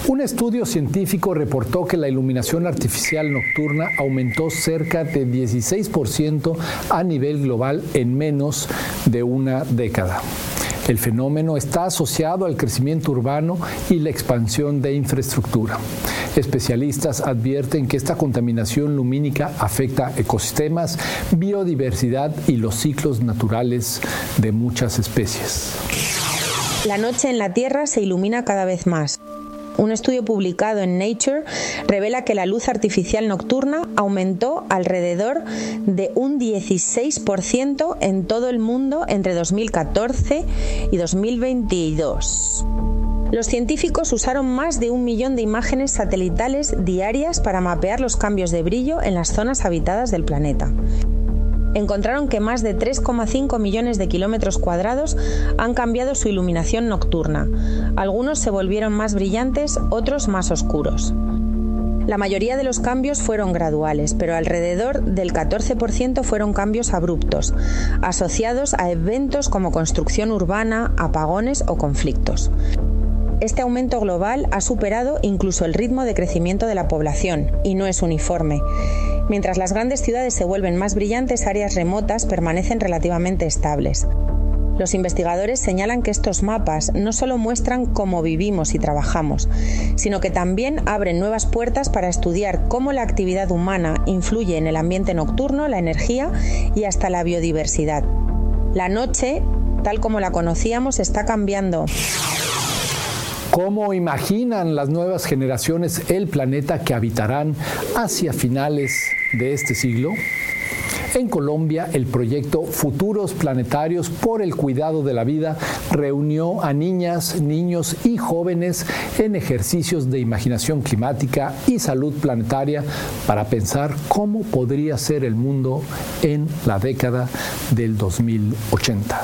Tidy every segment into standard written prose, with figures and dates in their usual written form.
Un estudio científico reportó que la iluminación artificial nocturna aumentó cerca de 16% a nivel global en menos de una década. El fenómeno está asociado al crecimiento urbano y la expansión de infraestructura. Especialistas advierten que esta contaminación lumínica afecta ecosistemas, biodiversidad y los ciclos naturales de muchas especies. La noche en la Tierra se ilumina cada vez más. Un estudio publicado en Nature revela que la luz artificial nocturna aumentó alrededor de un 16% en todo el mundo entre 2014 y 2022. Los científicos usaron más de 1 millón de imágenes satelitales diarias para mapear los cambios de brillo en las zonas habitadas del planeta. Encontraron que más de 3,5 millones de kilómetros cuadrados han cambiado su iluminación nocturna. Algunos se volvieron más brillantes, otros más oscuros. La mayoría de los cambios fueron graduales, pero alrededor del 14% fueron cambios abruptos, asociados a eventos como construcción urbana, apagones o conflictos. Este aumento global ha superado incluso el ritmo de crecimiento de la población y no es uniforme. Mientras las grandes ciudades se vuelven más brillantes, áreas remotas permanecen relativamente estables. Los investigadores señalan que estos mapas no solo muestran cómo vivimos y trabajamos, sino que también abren nuevas puertas para estudiar cómo la actividad humana influye en el ambiente nocturno, la energía y hasta la biodiversidad. La noche, tal como la conocíamos, está cambiando. ¿Cómo imaginan las nuevas generaciones el planeta que habitarán hacia finales de este siglo? En Colombia, el proyecto Futuros Planetarios por el Cuidado de la Vida reunió a niñas, niños y jóvenes en ejercicios de imaginación climática y salud planetaria para pensar cómo podría ser el mundo en la década del 2080.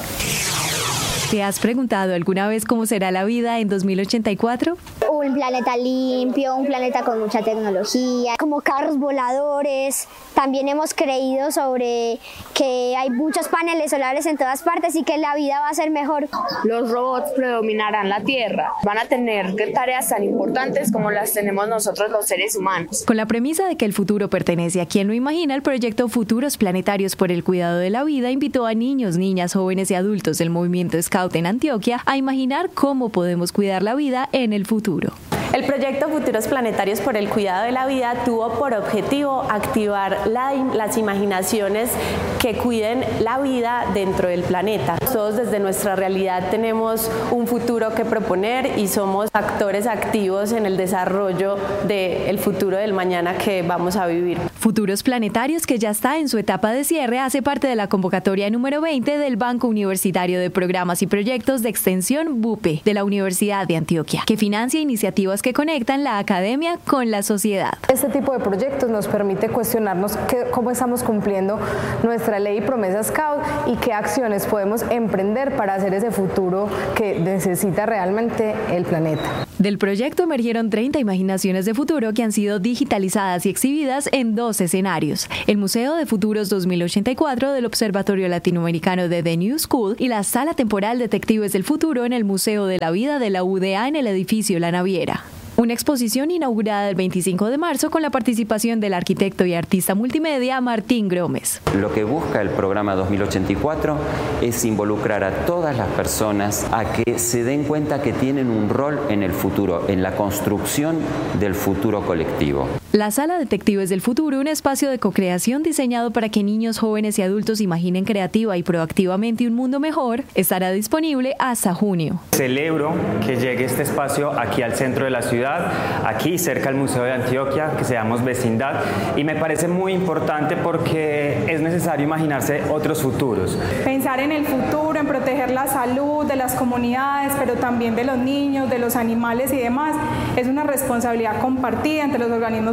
¿Te has preguntado alguna vez cómo será la vida en 2084? Un planeta limpio, un planeta con mucha tecnología, como carros voladores. También hemos creído sobre que hay muchos paneles solares en todas partes y que la vida va a ser mejor. Los robots predominarán la Tierra. Van a tener tareas tan importantes como las tenemos nosotros los seres humanos. Con la premisa de que el futuro pertenece a quien lo imagina, el proyecto Futuros Planetarios por el Cuidado de la Vida invitó a niños, niñas, jóvenes y adultos del movimiento Scout en Antioquia a imaginar cómo podemos cuidar la vida en el futuro. El proyecto Futuros Planetarios por el Cuidado de la Vida tuvo por objetivo activar las imaginaciones que cuiden la vida dentro del planeta. Todos desde nuestra realidad tenemos un futuro que proponer y somos actores activos en el desarrollo del futuro del mañana que vamos a vivir. Futuros Planetarios, que ya está en su etapa de cierre, hace parte de la convocatoria número 20 del Banco Universitario de Programas y Proyectos de Extensión BUPE de la Universidad de Antioquia, que financia iniciativas que conectan la academia con la sociedad. Este tipo de proyectos nos permite cuestionarnos cómo estamos cumpliendo nuestra ley y promesa Scout y qué acciones podemos emprender para hacer ese futuro que necesita realmente el planeta. Del proyecto emergieron 30 imaginaciones de futuro que han sido digitalizadas y exhibidas en 2 escenarios: el Museo de Futuros 2084 del Observatorio Latinoamericano de The New School y la Sala Temporal Detectives del Futuro en el Museo de la Vida de la UDA en el edificio La Naviera. Una exposición inaugurada el 25 de marzo con la participación del arquitecto y artista multimedia Martín Gromes. Lo que busca el programa 2084 es involucrar a todas las personas a que se den cuenta que tienen un rol en el futuro, en la construcción del futuro colectivo. La Sala Detectives del Futuro, un espacio de co-creación diseñado para que niños, jóvenes y adultos imaginen creativa y proactivamente un mundo mejor, estará disponible hasta junio. Celebro que llegue este espacio aquí al centro de la ciudad, aquí cerca al Museo de Antioquia, que seamos vecindad, y me parece muy importante porque es necesario imaginarse otros futuros. Pensar en el futuro, en proteger la salud de las comunidades, pero también de los niños, de los animales y demás, es una responsabilidad compartida entre los organismos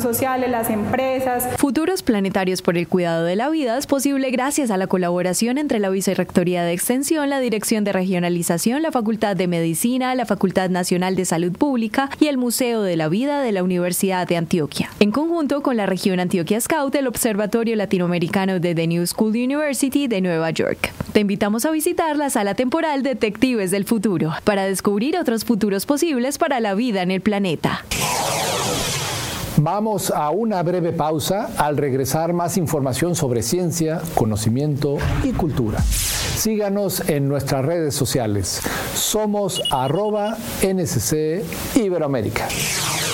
sociales, las empresas. Futuros planetarios por el cuidado de la vida es posible gracias a la colaboración entre la Vicerrectoría de Extensión, la Dirección de Regionalización, la Facultad de Medicina, la Facultad Nacional de Salud Pública y el Museo de la Vida de la Universidad de Antioquia. En conjunto con la región Antioquia Scout, el Observatorio Latinoamericano de The New School University de Nueva York. Te invitamos a visitar la sala temporal Detectives del Futuro para descubrir otros futuros posibles para la vida en el planeta. Vamos a una breve pausa. Al regresar, más información sobre ciencia, conocimiento y cultura. Síganos en nuestras redes sociales. Somos @NSC Iberoamérica.